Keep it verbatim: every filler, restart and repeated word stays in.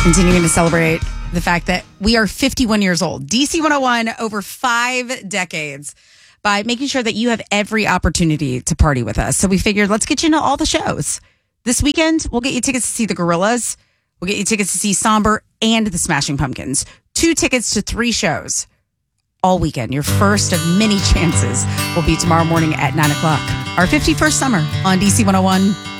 Continuing to celebrate the fact that we are fifty-one years old. D C one oh one over five decades by making sure that you have every opportunity to party with us. So we figured, let's get you into all the shows. This weekend, we'll get you tickets to see the Gorillaz. We'll get you tickets to see Somber and the Smashing Pumpkins. Two tickets to three shows all weekend. Your first of many chances will be tomorrow morning at nine o'clock. Our fifty-first summer on D C one oh one.